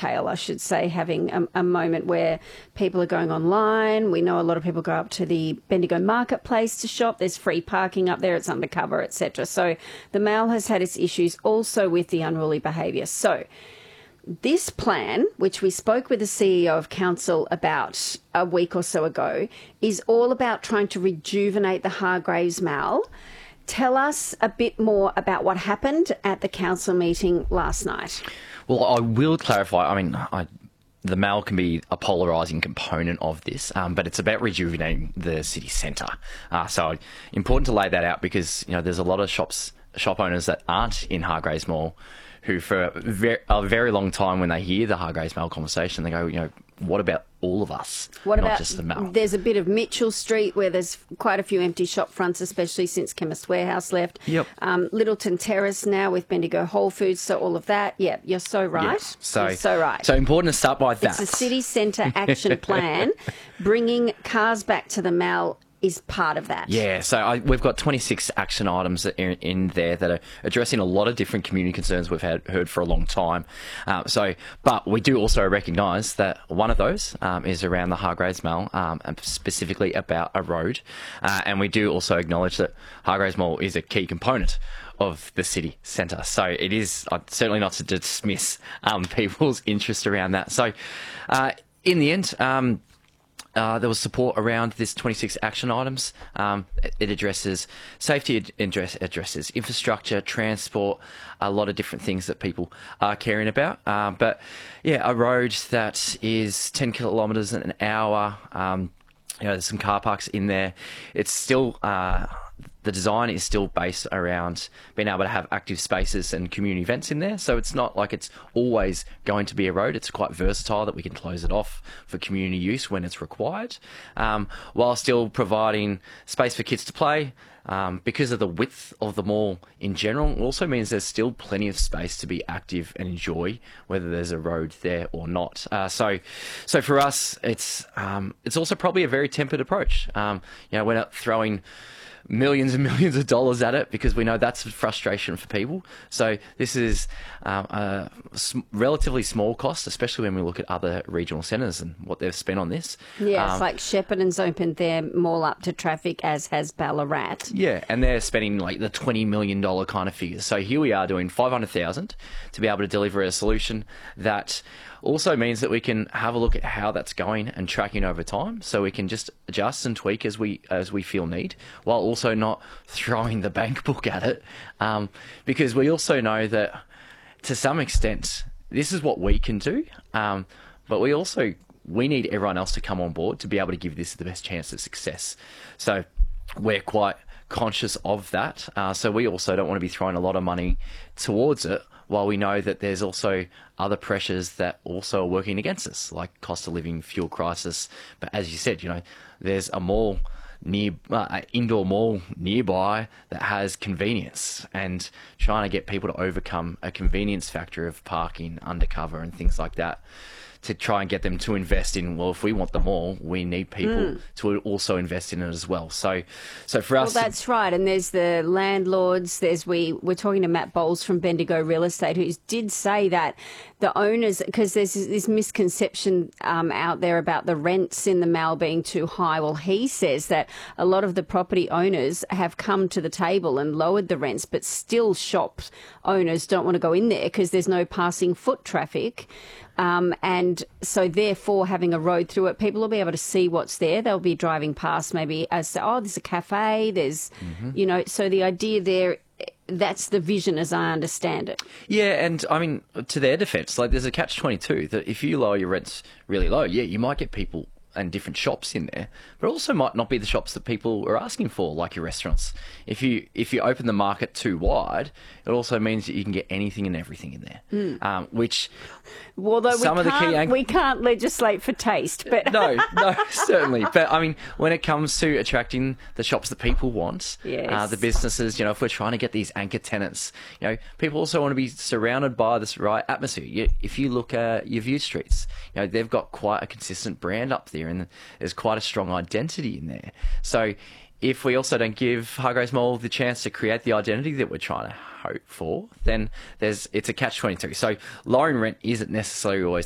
retail, I should say, having a moment where people are going online. We know a lot of people go up to the Bendigo Marketplace to shop. There's free parking up there. It's undercover, etc. So the Mall has had its issues also with the unruly behaviour. So this plan, which we spoke with the CEO of Council about a week or so ago, is all about trying to rejuvenate the Hargreaves Mall. Tell us a bit more about what happened at the council meeting last night. Well, I will clarify. I mean, the Mall can be a polarising component of this, but it's about rejuvenating the city centre. So important to lay that out because, you know, there's a lot of shop owners that aren't in Hargreaves Mall who for a very long time when they hear the Hargreaves Mall conversation, they go, you know, what about all of us, not just the Mall? There's a bit of Mitchell Street where there's quite a few empty shop fronts, especially since Chemist Warehouse left. Yep. Littleton Terrace now with Bendigo Whole Foods, so all of that. Yeah, you're so right. Yeah. You're so right. So important to start by that. It's a city centre action plan. Bringing cars back to the Mall is part of that. Yeah, so we've got 26 action items in there that are addressing a lot of different community concerns we've heard for a long time. But we do also recognise that one of those is around the Hargreaves Mall, and specifically about a road. And we do also acknowledge that Hargreaves Mall is a key component of the city centre. So it is certainly not to dismiss people's interest around that. So in the end, there was support around this 26 action items. It addresses safety, it addresses infrastructure, transport, a lot of different things that people are caring about. But yeah, a road that is 10 kilometres an hour. You know, there's some car parks in there. It's still the design is still based around being able to have active spaces and community events in there. So it's not like it's always going to be a road. It's quite versatile that we can close it off for community use when it's required, while still providing space for kids to play. Because of the width of the mall in general, it also means there's still plenty of space to be active and enjoy, whether there's a road there or not. So for us, it's also probably a very tempered approach. You know, we're not throwing millions and millions of dollars at it because we know that's a frustration for people. So this is a relatively small cost, especially when we look at other regional centres and what they've spent on this. Yeah, it's like Shepparton's opened their mall up to traffic, as has Ballarat. Yeah, and they're spending like the $20 million kind of figures. So here we are doing $500,000 to be able to deliver a solution that also means that we can have a look at how that's going and tracking over time, so we can just adjust and tweak as we feel need, while also not throwing the bank book at it, because we also know that to some extent this is what we can do, but we need everyone else to come on board to be able to give this the best chance of success. So we're quite conscious of that. So we also don't want to be throwing a lot of money towards it, while we know that there's also other pressures that also are working against us, like cost of living, fuel crisis. But as you said, you know, there's a mall indoor mall nearby that has convenience, and trying to get people to overcome a convenience factor of parking, undercover and things like that, to try and get them to invest in, well, if we want the mall, we need people to also invest in it as well. So for us... Well, that's right. And there's the landlords. We're talking to Matt Bowles from Bendigo Real Estate, who did say that the owners, because there's this misconception out there about the rents in the Mall being too high. Well, he says that a lot of the property owners have come to the table and lowered the rents, but still shop owners don't want to go in there because there's no passing foot traffic. And so therefore having a road through it, people will be able to see what's there. They'll be driving past maybe as, there's a cafe, there's, you know, so the idea there, that's the vision as I understand it. Yeah, and I mean, to their defence, like there's a catch-22 that if you lower your rents really low, yeah, you might get people and different shops in there, but also might not be the shops that people are asking for, like your restaurants. If you open the market too wide, it also means that you can get anything and everything in there, which... Although we can't legislate for taste, but... No, certainly. But, I mean, when it comes to attracting the shops that people want, yes, the businesses, you know, if we're trying to get these anchor tenants, you know, people also want to be surrounded by this right atmosphere. If you look at your View Streets, you know, they've got quite a consistent brand up there, and there's quite a strong identity in there. So if we also don't give Hargreaves Mall the chance to create the identity that we're trying to hope for, then it's a catch-22. So lowering rent isn't necessarily always